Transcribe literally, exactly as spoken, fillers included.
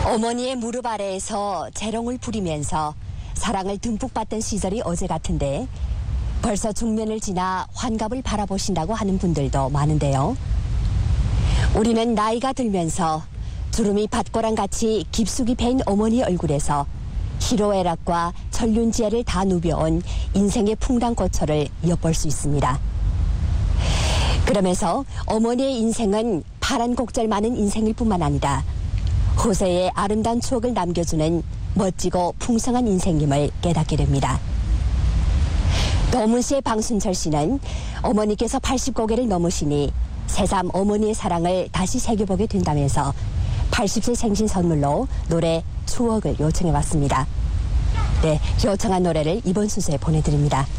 어머니의 무릎 아래에서 재롱을 부리면서 사랑을 듬뿍 받던 시절이 어제 같은데 벌써 중년을 지나 환갑을 바라보신다고 하는 분들도 많은데요. 우리는 나이가 들면서 주름이 밭고랑 같이 깊숙이 베인 어머니 얼굴에서 희로애락과 천륜지애를 다 누벼온 인생의 풍랑고초를 엿볼 수 있습니다. 그러면서 어머니의 인생은 파란 곡절 많은 인생일 뿐만 아니라 후세의 아름다운 추억을 남겨주는 멋지고 풍성한 인생임을 깨닫게 됩니다. 노문 씨의 방순철 씨는 어머니께서 팔십 고개를 넘으시니 새삼 어머니의 사랑을 다시 새겨보게 된다면서 팔십 세 생신 선물로 노래 추억을 요청해왔습니다. 네, 요청한 노래를 이번 순서에 보내드립니다.